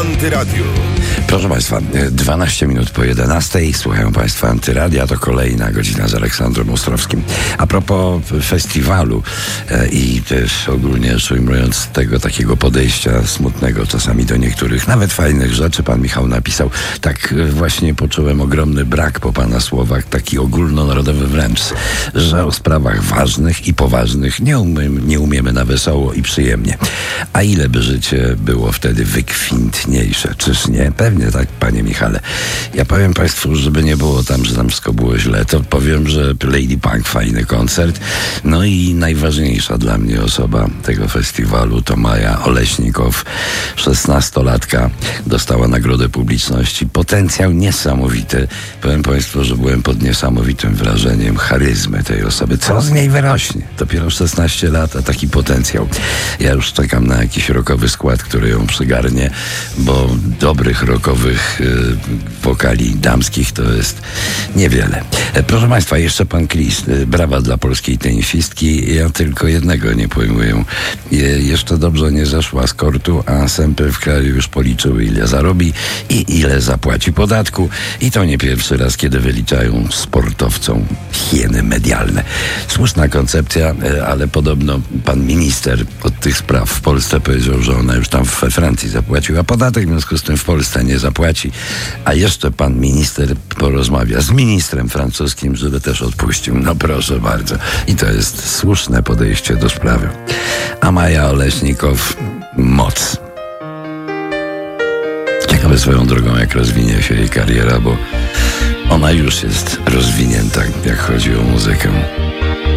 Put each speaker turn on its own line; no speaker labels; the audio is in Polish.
Antyradiu.
Proszę Państwa, 12 minut po 11. Słuchają Państwa Antyradia, to kolejna godzina z Aleksandrem Ostrowskim. A propos festiwalu i też ogólnie rzecz ujmując tego takiego podejścia smutnego czasami do niektórych, nawet fajnych rzeczy, pan Michał napisał, tak właśnie poczułem ogromny brak po pana słowach, taki ogólnonarodowy wręcz, że o sprawach ważnych i poważnych nie umiemy na wesoło i przyjemnie. A ile by życie było wtedy wykwintniejsze, czyż nie? Pewnie tak, panie Michale. Ja powiem Państwu, żeby nie było tam, że tam wszystko było źle, to powiem, że Lady Punk fajny koncert. No i najważniejsza dla mnie osoba tego festiwalu to Maja Oleśnikow, 16-latka, dostała nagrodę publiczności. Potencjał niesamowity. Powiem Państwu, że byłem pod niesamowitym wrażeniem charyzmy tej osoby. Co z niej wyrośnie? Dopiero 16 lat, a taki potencjał. Ja już czekam na jakiś rockowy skład, który ją przygarnie, bo dobrych rockowych wokali damskich to jest niewiele. Proszę Państwa, jeszcze pan Klis. Brawa dla polskiej tenisistki. Ja tylko jednego nie pojmuję. Jeszcze dobrze nie zeszła z kortu, a sępy w kraju już policzyły, ile zarobi i ile zapłaci podatku. I to nie pierwszy raz, kiedy wyliczają sportowcom hieny medialne. Słuszna koncepcja, ale podobno pan minister od tych spraw w Polsce powiedział, że ona już tam we Francji zapłaciła podatek, w związku z tym w Polsce nie zapłaci. A jeszcze pan minister porozmawia z ministrem francuskim, żeby też odpuścił. No proszę bardzo. I to jest słuszne podejście do sprawy. A Maja Oleśnikow, moc. Ciekawe swoją drogą, jak rozwinie się jej kariera, bo ona już jest rozwinięta, jak chodzi o muzykę.